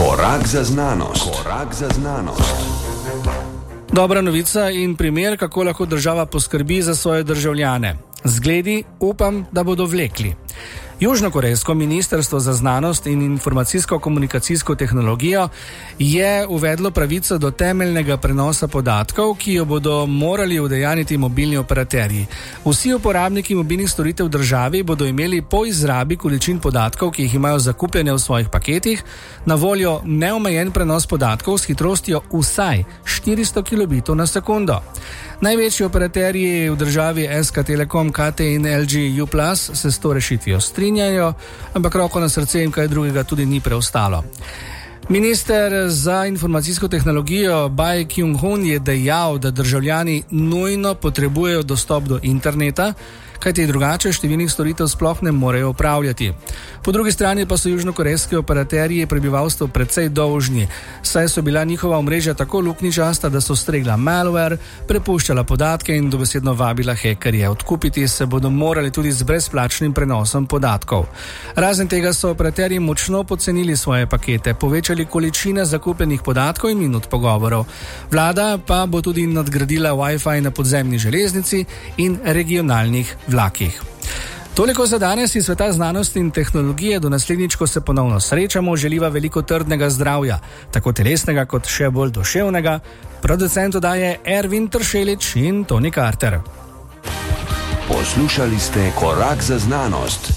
Korak za znanost. Korak za znanost. Dobra novica in primer, kako lahko država poskrbi za svoje državljane. Zgledi, upam, da bodo vlekli. Južnokorejsko ministrstvo za znanost in informacijsko-komunikacijsko tehnologijo je uvedlo pravico do temeljnega prenosa podatkov, ki jo bodo morali udejaniti mobilni operaterji. Vsi uporabniki mobilnih storitev v državi bodo imeli po izrabi količin podatkov, ki jih imajo zakupljene v svojih paketih, na voljo neomejen prenos podatkov s hitrostjo vsaj 400 kilobitov na sekundo. Največji operaterji v državi SK Telekom, KT in LG U+, se s to rešitvijo strinjajo, ampak roko na srce jim kaj drugega tudi ni preostalo. Minister za informacijsko tehnologijo Bae Kyung-hun je dejal, da državljani nujno potrebujejo dostop do interneta, kajti drugače številnih storitev sploh ne morejo upravljati. Po drugi strani pa so južnokorejski operaterji prebivalstvo precej dolžni, saj so bila njihova omrežja tako luknjičasta, da so stregla malware, prepuščala podatke in dobesedno vabila hekerje. Odkupiti se bodo morali tudi z brezplačnim prenosom podatkov. Razen tega so operaterji močno pocenili svoje pakete, povečali količine zakupljenih podatkov in minut pogovorov. Vlada pa bo tudi nadgradila Wi-Fi na podzemni železnici in regionalnih vlakih. Toliko za danes iz sveta znanosti in tehnologije. Do naslednjič, ko se ponovno srečamo, želiva veliko trdnega zdravja, tako telesnega kot še bolj duševnega. Producent oddaje Ervin Tršelič in Toni Carter. Poslušali ste Korak za znanost.